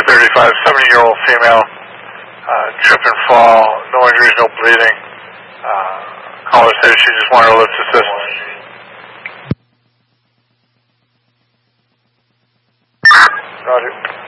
35, 70-year-old female, trip and fall, no injuries, no bleeding. Caller said she just wanted a lift assistance. Roger.